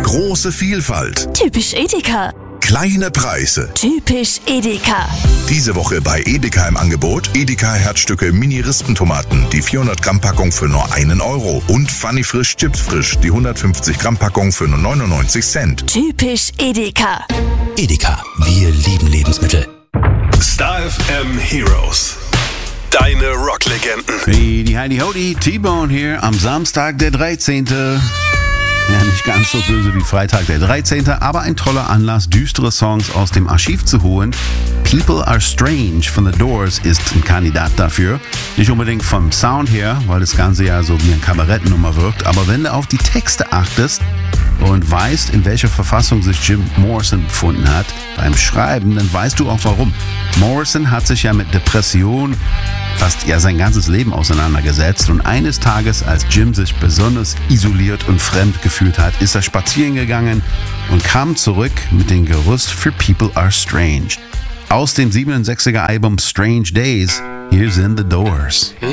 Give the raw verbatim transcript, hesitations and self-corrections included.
Große Vielfalt. Typisch Edeka. Kleine Preise. Typisch Edeka. Diese Woche bei Edeka im Angebot Edeka Herzstücke Mini-Rispentomaten, die vierhundert Gramm Packung für nur einen Euro und Funny Frisch Chips Frisch, die hundertfünfzig Gramm Packung für nur neunundneunzig Cent. Typisch Edeka. Edeka, wir lieben Lebensmittel. Star F M Heroes. Deine Rocklegenden. Hey, die Heidi Hodi, T-Bone hier am Samstag, der dreizehnte Ja, nicht ganz so böse wie Freitag, der dreizehnte aber ein toller Anlass, düstere Songs aus dem Archiv zu holen. People Are Strange von The Doors ist ein Kandidat dafür. Nicht unbedingt vom Sound her, weil das Ganze ja so wie eine Kabarettnummer wirkt, aber wenn du auf die Texte achtest und weißt, in welcher Verfassung sich Jim Morrison befunden hat beim Schreiben, dann weißt du auch warum. Morrison hat sich ja mit Depression fast ja sein ganzes Leben auseinandergesetzt und eines Tages, als Jim sich besonders isoliert und fremd gefühlt hat, ist er spazieren gegangen und kam zurück mit dem Gerüst für People Are Strange. Aus dem siebenundsechziger Album Strange Days, hier sind The Doors.